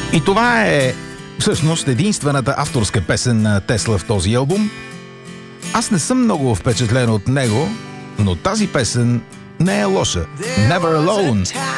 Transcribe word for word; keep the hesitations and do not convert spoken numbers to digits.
И това е всъщност единствената авторска песен на Тесла в този албум. Аз не съм много впечатлен от него, но тази песен не е лоша. Never Alone.